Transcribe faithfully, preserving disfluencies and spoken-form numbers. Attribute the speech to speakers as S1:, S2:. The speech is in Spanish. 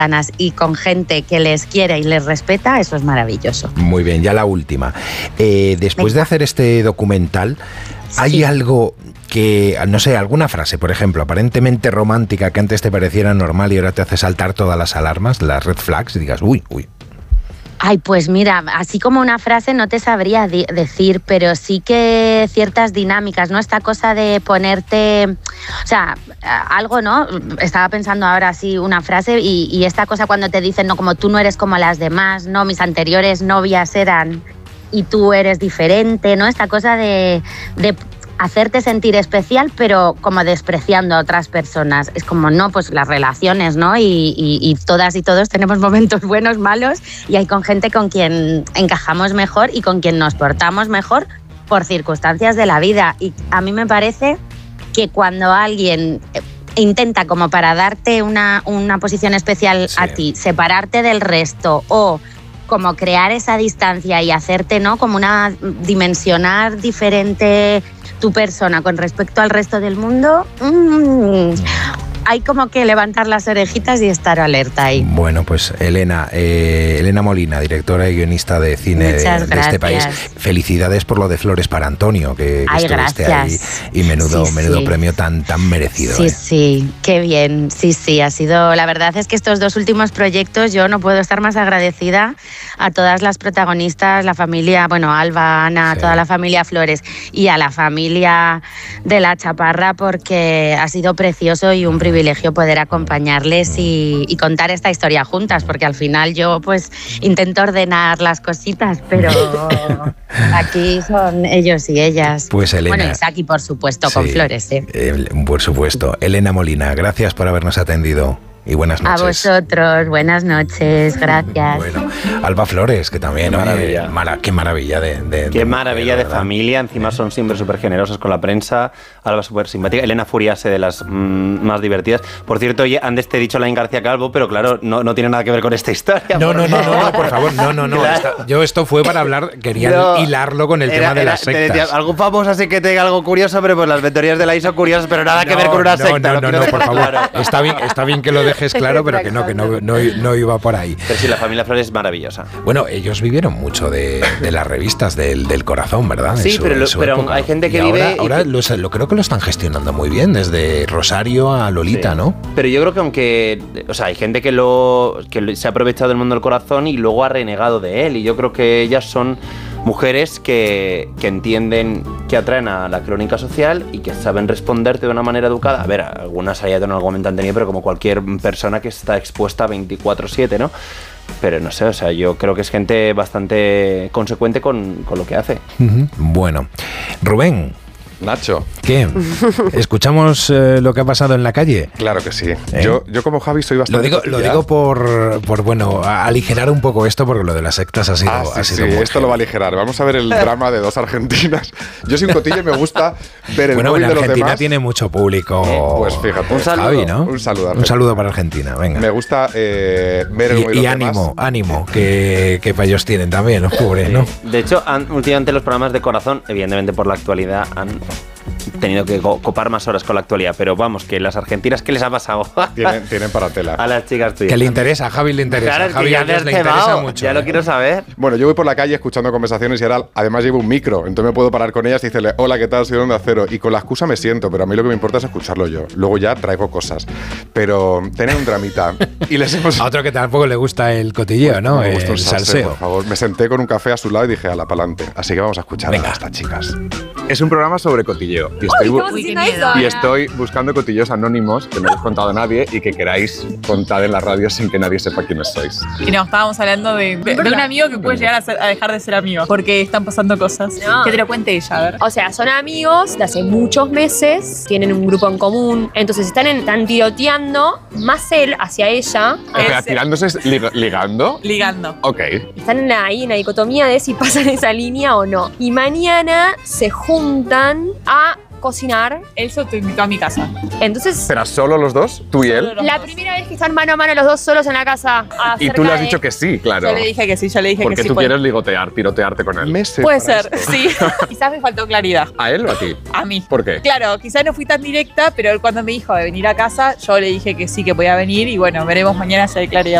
S1: y con gente que les quiere y les respeta, eso es maravilloso.
S2: Muy bien, ya la última. Eh, después Venga. de hacer este documental, ¿hay sí. algo que, no sé, alguna frase, por ejemplo, aparentemente romántica que antes te pareciera normal y ahora te hace saltar todas las alarmas, las red flags, y digas, uy, uy?
S1: Ay, pues mira, así como una frase no te sabría di- decir, pero sí que ciertas dinámicas, ¿no? Esta cosa de ponerte, o sea, algo, ¿no? Estaba pensando ahora así una frase y, y esta cosa cuando te dicen, no, como tú no eres como las demás, ¿no? Mis anteriores novias eran y tú eres diferente, ¿no? Esta cosa de... de hacerte sentir especial, pero como despreciando a otras personas. Es como, no, pues las relaciones, ¿no? Y, y, y todas y todos tenemos momentos buenos, malos, y hay con gente con quien encajamos mejor y con quien nos portamos mejor por circunstancias de la vida. Y a mí me parece que cuando alguien intenta como para darte una, una posición especial sí. a ti, separarte del resto o como crear esa distancia y hacerte, ¿no? Como una dimensionar diferente tu persona con respecto al resto del mundo, mmm, hay como que levantar las orejitas y estar alerta ahí.
S2: Bueno, pues Elena, eh, Elena Molina, directora y guionista de cine de, de este país. Felicidades por lo de Flores para Antonio, que, que
S1: Ay,
S2: estuviste
S1: gracias.
S2: ahí y menudo,
S1: sí,
S2: menudo
S1: sí.
S2: premio tan, tan merecido.
S1: Sí,
S2: ¿eh?
S1: sí, qué bien. Sí, sí, ha sido. La verdad es que estos dos últimos proyectos yo no puedo estar más agradecida a todas las protagonistas, la familia, bueno, Alba, Ana, sí. toda la familia Flores y a la familia de La Chaparra, porque ha sido precioso y un privilegio poder acompañarles y, y contar esta historia juntas, porque al final yo pues intento ordenar las cositas, pero aquí son ellos y ellas.
S2: Pues Elena.
S1: Bueno, y Saki, por supuesto, sí, con Flores. ¿eh?
S2: Eh, por supuesto. Elena Molina, gracias por habernos atendido. Y buenas noches.
S1: A vosotros, buenas noches, gracias.
S2: Bueno, Alba Flores, que también,
S3: qué maravilla,
S2: oye, mara, qué maravilla de, de
S3: Qué
S2: de
S3: maravilla de, de familia, encima son siempre súper generosos con la prensa. Alba súper simpática, Elena Furiase de las mmm, más divertidas. Por cierto, oye, antes te he dicho Laín García Calvo, pero claro, no, no tiene nada que ver con esta historia.
S2: No, no, no, no, no, por favor, no, no, no. Claro. Esta, yo esto fue para hablar, quería no, hilarlo con el era, tema de era, las sectas.
S3: Decía, algo famoso así que tenga algo curioso, pero pues las mentorías de la I S O curiosas, pero nada
S2: no,
S3: que ver con una
S2: no,
S3: secta.
S2: No, no, no, no, por favor. Está bien, está bien que lo dejes claro, pero que no, que no, no, no iba por ahí.
S3: Pero sí, la familia Flores es maravillosa.
S2: Bueno, ellos vivieron mucho de, de las revistas del, del corazón, ¿verdad?
S3: Sí,
S2: su,
S3: pero, lo, pero
S2: época.
S3: hay gente que
S2: y
S3: vive...
S2: Ahora, ahora
S3: que...
S2: Lo, lo creo que lo están gestionando muy bien, desde Rosario a Lolita, sí. ¿no?
S3: Pero yo creo que aunque... O sea, hay gente que, lo, que se ha aprovechado del mundo del corazón y luego ha renegado de él. Y yo creo que ellas son mujeres que, que entienden que atraen a la crónica social y que saben responderte de una manera educada. A ver, algunas hay en algún momento han tenido, pero como cualquier persona que está expuesta veinticuatro siete, ¿no? Pero no sé, o sea, yo creo que es gente bastante consecuente con, con lo que hace.
S2: Uh-huh. Bueno, Rubén.
S4: Nacho.
S2: ¿Qué? ¿Escuchamos eh, lo que ha pasado en la calle?
S4: Claro que sí.
S2: ¿Eh?
S4: Yo, yo como Javi soy bastante...
S2: Lo digo, lo digo por, por, bueno, aligerar un poco esto, porque lo de las sectas ha sido...
S4: Ah, sí,
S2: ha sido
S4: sí,
S2: muy
S4: esto lo va a aligerar. Vamos a ver el drama de dos argentinas. Yo soy un cotillo y me gusta ver el
S2: bueno,
S4: móvil
S2: en
S4: de los
S2: Argentina
S4: demás.
S2: tiene mucho público.
S4: Eh, pues fíjate.
S3: Un saludo.
S2: Javi, ¿no?
S4: Un saludo.
S2: Un saludo para Argentina, venga.
S4: Me gusta eh, ver el móvil
S2: y,
S4: de
S2: y
S4: los
S2: ánimo,
S4: demás.
S2: ánimo, que, que para ellos tienen también, ¿no? Pobre, ¿no?
S3: De hecho, han, últimamente los programas de corazón, evidentemente por la actualidad, han tenido que copar más horas con la actualidad, pero vamos, que las argentinas, ¿qué les ha pasado?
S4: Tienen, tienen para tela.
S3: A las chicas tuyas.
S2: Que le interesa, a Javi le interesa.
S3: Claro,
S2: a Javi
S3: que ya
S2: a ellos
S3: te
S2: le
S3: has
S2: interesa
S3: cebado,
S2: mucho.
S3: ya
S2: ¿eh?
S3: lo quiero saber.
S4: Bueno, yo voy por la calle escuchando conversaciones y ahora además llevo un micro, entonces me puedo parar con ellas y decirle, hola, ¿qué tal? Soy de Onda Cero. Y con la excusa me siento, pero a mí lo que me importa es escucharlo yo. Luego ya traigo cosas. Pero tienen un dramita. Y les hemos...
S2: A otro que tampoco le gusta el cotilleo, ¿no?
S4: Me gusta
S2: el
S4: un salseo,
S2: salseo.
S4: por favor. Me senté con un café a su lado y dije, ala, pa'lante. Así que vamos a escuchar
S2: Venga.
S4: a estas chicas. Es un programa sobre cotilleo. Y estoy, bu-
S5: Uy,
S4: y estoy buscando cotilleos anónimos que no habéis contado a nadie y que queráis contar en la radio sin que nadie sepa quiénes sois.
S5: Y no, estábamos hablando de, de, de un amigo que puede llegar a, ser, a dejar de ser amigo porque están pasando cosas.
S6: No.
S5: Que te lo cuente ella, a ver.
S6: O sea, son amigos de hace muchos meses, tienen un grupo en común, entonces están, en, están tiroteando, más él hacia ella.
S4: O sea,
S5: Es-
S4: tirándose, es lig- ligando.
S5: Ligando.
S4: Ok.
S6: Están en la- ahí en la dicotomía de si pasan esa línea o no. Y mañana se juntan a cocinar.
S5: Eso te invitó a mi casa.
S6: Entonces,
S4: ¿Pero solo los dos? ¿Tú y él?
S5: Solo los
S6: la
S5: dos.
S6: primera vez que están mano a mano los dos solos en la casa.
S4: Y tú le has
S6: cerca
S4: dicho
S6: de-
S4: que sí, claro.
S5: Yo le dije que sí, yo le dije
S4: Porque
S5: que sí.
S4: tú
S5: pues.
S4: quieres ligotear, pirotearte con él. Meses
S5: Puede
S4: para
S5: ser,
S4: esto.
S5: sí. Quizás me faltó claridad.
S4: ¿A él o a ti?
S5: A mí.
S4: ¿Por qué?
S5: Claro, quizás no fui tan directa, pero él cuando me dijo de venir a casa, yo le dije que sí, que podía venir y bueno, veremos mañana si hay claridad.